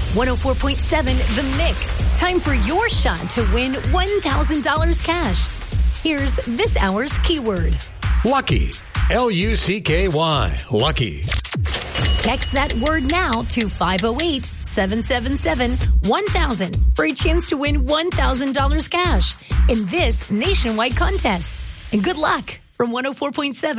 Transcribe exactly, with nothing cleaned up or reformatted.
one oh four point seven The Mix. Time for your shot to win one thousand dollars cash. Here's this hour's keyword. Lucky. L U C K Y. Lucky. Text that word now to five oh eight, seven seven seven, one thousand for a chance to win one thousand dollars cash in this nationwide contest. And good luck from one oh four point seven.